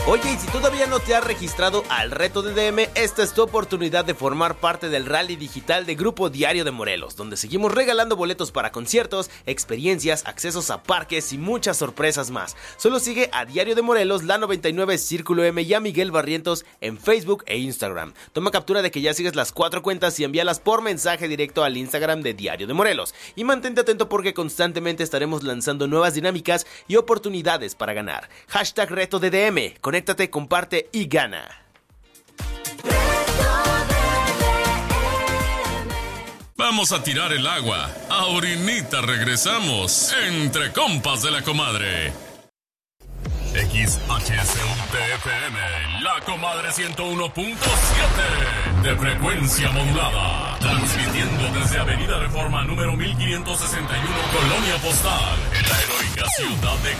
Oye, y si todavía no te has registrado al reto de DM, esta es tu oportunidad de formar parte del rally digital de Grupo Diario de Morelos, donde seguimos regalando boletos para conciertos, experiencias, accesos a parques y muchas sorpresas más. Solo sigue a Diario de Morelos, La 99, Círculo M y a Miguel Barrientos en Facebook e Instagram. Toma captura de que ya sigues las 4 cuentas y envíalas por mensaje directo al Instagram de Diario de Morelos. Y mantente atento porque constantemente estaremos lanzando nuevas dinámicas y oportunidades para ganar. Hashtag reto de DM. Conéctate, comparte y gana. Vamos a tirar el agua. Ahorita regresamos. Entre compas de la comadre. XHSUTFM, La Comadre 101.7 de frecuencia modulada, transmitiendo desde Avenida Reforma número 1561, Colonia Postal, en la heroica ciudad de